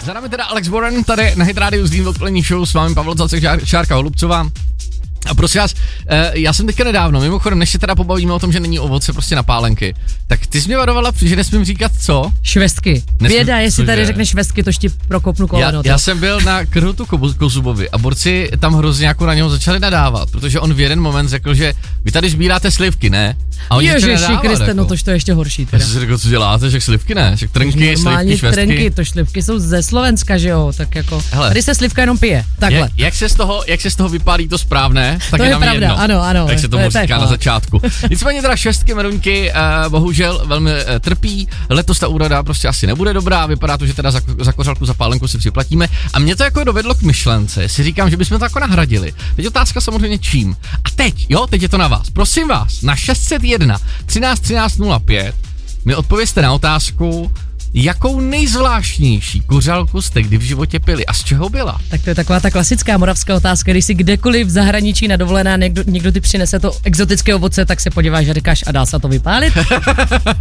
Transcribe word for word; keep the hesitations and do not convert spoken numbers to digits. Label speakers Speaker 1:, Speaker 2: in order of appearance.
Speaker 1: Za námi teda Alex Warren, tady na Hit Radio s Dým odpolední show, s vámi Pavel Zacek, Šárka Holubcová. A prosím vás, já jsem teďka nedávno, mimochodem, než se teda pobavíme o tom, že není ovoce prostě na pálenky, tak ty jsi mě varovala, že nesmím říkat co?
Speaker 2: Švestky.
Speaker 1: Nesmím,
Speaker 2: Běda, jestli tady
Speaker 1: je?
Speaker 2: řekneš švestky, to ti prokopnu koleno.
Speaker 1: Já, já jsem byl na Krhutu Kozubovi a borci tam hrozně jako na něho začali nadávat, protože on v jeden moment řekl, že vy tady sbíráte slivky, ne? A oni
Speaker 2: Ježiši
Speaker 1: nadávat,
Speaker 2: Kriste,
Speaker 1: jako.
Speaker 2: no tož to je ještě horší teda.
Speaker 1: Já jsem si řekl, co děláte, že slivky ne, že trnky,
Speaker 2: Normální
Speaker 1: slivky, švestky.
Speaker 2: trnky, to slivky jsou ze Slovenska, že jo, tak jako,
Speaker 1: Hele.
Speaker 2: tady se slivka jenom pije, takhle.
Speaker 1: Jak, jak, se z toho, jak se z toho vypálí to správné, tak
Speaker 2: To
Speaker 1: je
Speaker 2: je
Speaker 1: nám
Speaker 2: pravda,
Speaker 1: jedno.
Speaker 2: ano, ano,
Speaker 1: Tak se
Speaker 2: to
Speaker 1: tomu
Speaker 2: je- to je
Speaker 1: říká na
Speaker 2: fakt.
Speaker 1: začátku. Nicméně teda šestky meruňky uh, bohužel velmi uh, trpí, letos ta úroda prostě asi nebude dobrá, vypadá to, že teda za, za kořálku, za pálenku si připlatíme a mě to jako dovedlo k myšlence, si říkám, že bychom to jako nahradili. Teď otázka samozřejmě čím. A teď, jo, teď je to na vás. Prosím vás, na šest set jedna třináct třináct nula pět mi odpovězte na otázku, jakou nejzvláštnější kuřálku jste kdy v životě pili a z čeho byla?
Speaker 2: Tak to je taková ta klasická moravská otázka, když si kdekoliv v zahraničí na dovolená někdo, někdo ti přinese to exotické ovoce, tak se podíváš a říkáš, a dá se to vypálit?